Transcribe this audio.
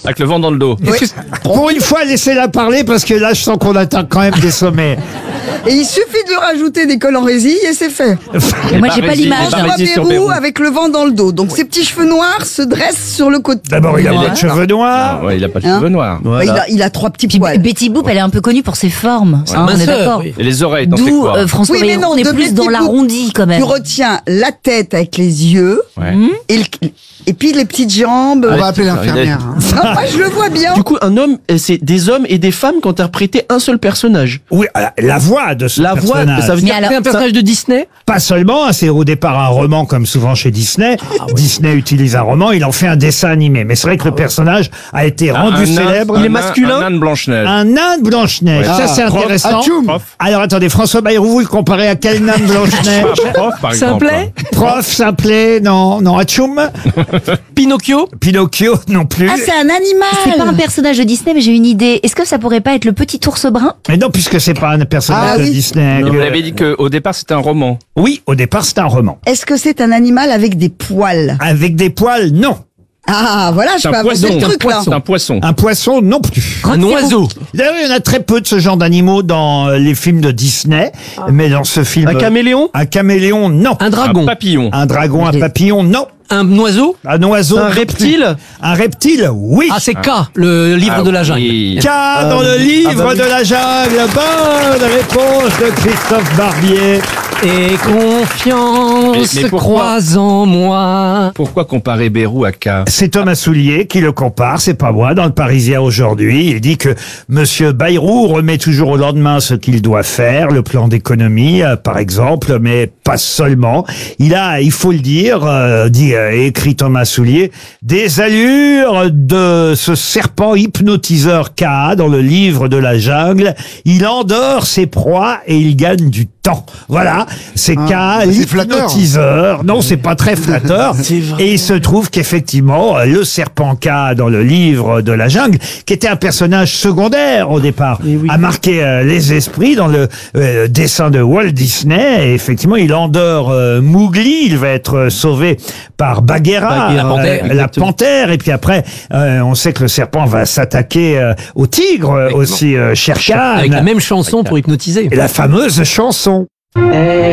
Avec le vent dans le dos. Pour une fois, laissez-la parler parce que là, je sens qu'on atteint quand même des sommets. Et il suffit de rajouter des cols en résille et c'est fait. Et moi, j'ai pas l'image. Barésie sur Bérou Bérou. avec le vent dans le dos. Donc ses petits cheveux noirs se dressent sur le côté. D'abord, il a pas de cheveux noirs. Ah, ouais, il a pas de Hein cheveux noirs. Il a 3 petits Puis poils. Betty Boop, elle est un peu connue pour ses formes. Hein, on est d'accord. Et les oreilles, t'en sais D'où quoi François Oui, mais Bayrou, non, on est de plus Betty dans Boop. l'arrondi quand même. Tu retiens la tête avec les yeux Ouais. et puis les petites jambes. On va appeler l'infirmière. Non, moi je le vois bien. Du coup, un homme, c'est des hommes et des femmes qui ont interprété un seul personnage. Oui, la voix de ce La voix, personnage. ça veut Mais dire alors- que c'est un personnage de Disney. Pas seulement, hein, c'est au départ un roman comme souvent chez Disney. Disney utilise un roman, il en fait un dessin animé. Mais c'est vrai que le personnage a été rendu Un nain- célèbre. Il est un nain- masculin. Un nain de Blanche-Neige. Un nain de Blanche-Neige. Ça, c'est intéressant. Atchoum. Alors attendez, François Bayrou, vous le comparez à quel nain de Blanche-Neige? Prof, par exemple. Simplet. Prof, simplet, non, Atchoum. Pinocchio. Pinocchio, non plus. Ah, c'est un animal. C'est pas un personnage de Disney, mais j'ai une idée. Est-ce que ça pourrait pas être le petit ours brun? Mais non, puisque c'est pas un personnage Ah de oui. Disney. Vous l'avez dit qu'au départ, c'était un roman. Oui, au départ, c'est un roman. Est-ce que c'est un animal avec des poils? Avec des poils, non. Ah, voilà, je C'est peux un avancer poisson. le truc là. C'est un poisson. Un poisson, non plus. Un oiseau. D'ailleurs, il y en a très peu de ce genre d'animaux dans les films de Disney. Mais dans ce film... Un caméléon. Un caméléon, non. Un Un dragon. papillon. Un dragon, un papillon, non. Un oiseau. Un oiseau. Un non plus. reptile. Un reptile, oui. Ah, c'est K, le livre de la jungle. Oui. K dans le livre bah oui. de la jungle. Bonne réponse de Christophe Barbier. Et confiance Mais pourquoi croise en moi. Pourquoi comparer Bérou à K? C'est Thomas Soulier qui le compare, c'est pas moi, dans le Parisien aujourd'hui. Il dit que Monsieur Bayrou remet toujours au lendemain ce qu'il doit faire, le plan d'économie, par exemple, mais pas seulement. Il faut le dire, écrit Thomas Soulier, des allures de ce serpent hypnotiseur K dans le livre de la jungle. Il endort ses proies et il gagne du temps. Voilà, c'est K, c'est flatteur. l'hypnotiseur. Non, c'est pas très flatteur. C'est vrai. Et il se trouve qu'effectivement, le serpent K dans le livre de la jungle, qui était un personnage secondaire au départ, a marqué les esprits dans le dessin de Walt Disney. Et effectivement, il endort Mowgli, il va être sauvé par Bagheera, Bagheera, la exactement. panthère. Et puis après, on sait que le serpent va s'attaquer au tigre, aussi Shere Khan. Avec la même chanson pour hypnotiser. Et la fameuse chanson.